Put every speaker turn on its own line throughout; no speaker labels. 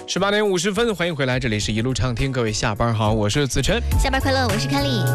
18点50分，欢迎回来，这里是一路畅听，各位下班好，我是子琛。
下班快乐，我是凯丽。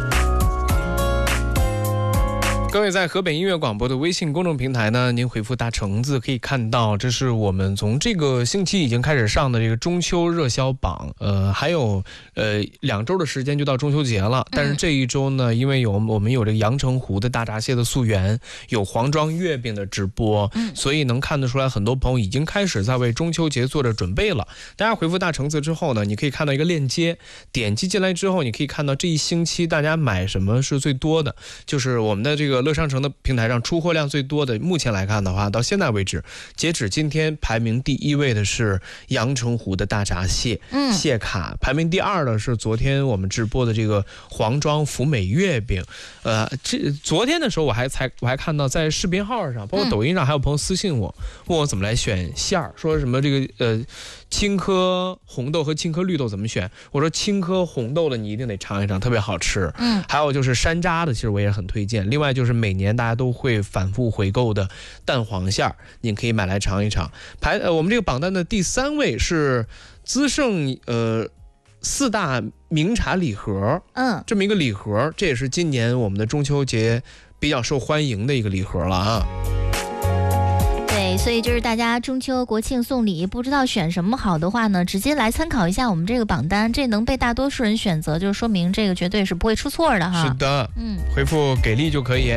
各位在河北音乐广播的微信公众平台呢，您回复大橙子可以看到，这是我们从这个星期已经开始上的这个中秋热销榜，还有2周的时间就到中秋节了。但是这一周呢，因为我们有这个阳澄湖的大闸蟹的溯源，有黄庄月饼的直播，所以能看得出来，很多朋友已经开始在为中秋节做着准备了。大家回复大橙子之后呢，你可以看到一个链接，点击进来之后，你可以看到这一星期大家买什么是最多的，就是我们的这个乐商城的平台上出货量最多的，目前来看的话，到现在为止，截止今天排名第1位的是阳澄湖的大闸蟹蟹卡，排名第2的是昨天我们直播的这个黄庄福美月饼。昨天的时候我还看到在视频号上，包括抖音上，还有朋友私信我，问我怎么来选馅儿，说什么这个青稞红豆和青稞绿豆怎么选？我说青稞红豆的你一定得尝一尝，特别好吃。还有就是山楂的，其实我也很推荐。另外就是每年大家都会反复回购的蛋黄馅儿，您可以买来尝一尝。我们这个榜单的第3位是资盛4大名茶礼盒，这么一个礼盒，这也是今年我们的中秋节比较受欢迎的一个礼盒了啊。
对，所以就是大家中秋国庆送礼不知道选什么好的话呢，直接来参考一下我们这个榜单，这能被大多数人选择，就说明这个绝对是不会出错的哈。
是的，回复给力就可以。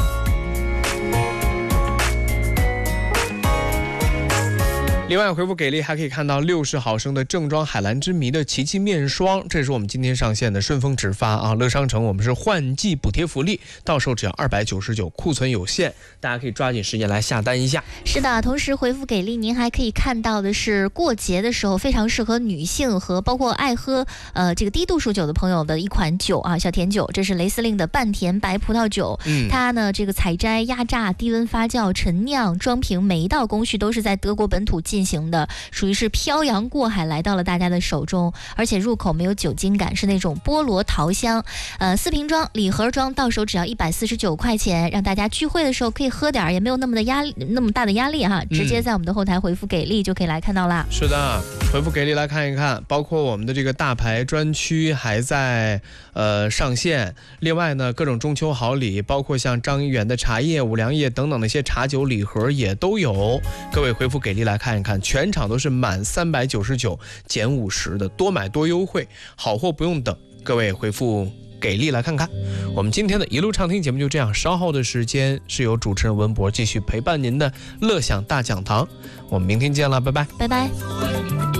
另外回复给力还可以看到60毫升的正装海蓝之谜的奇迹面霜，这是我们今天上线的顺丰直发啊，乐商城我们是换季补贴福利，到手只要299，库存有限，大家可以抓紧时间来下单一下。
是的，同时回复给力，您还可以看到的是过节的时候非常适合女性和包括爱喝这个低度数酒的朋友的一款酒啊，小甜酒，这是雷司令的半甜白葡萄酒。它呢这个采摘、压榨、低温发酵、陈酿、装瓶，每一道工序都是在德国本土进行的，属于是漂洋过海来到了大家的手中，而且入口没有酒精感，是那种菠萝桃香。4瓶装礼盒装，到手只要149块钱，让大家聚会的时候可以喝点，也没有那么大的压力哈，直接在我们的后台回复给力就可以来看到啦。
是的，回复给力来看一看，包括我们的这个大牌专区还在上线。另外呢，各种中秋好礼，包括像张一元的茶叶、五粮液等等的一些茶酒礼盒也都有。各位回复给力来看一看，全场都是满399减50的，多买多优惠，好货不用等。各位回复给力来看看。我们今天的一路畅听节目就这样，稍后的时间是由主持人文博继续陪伴您的乐享大讲堂，我们明天见了，拜拜，
拜拜。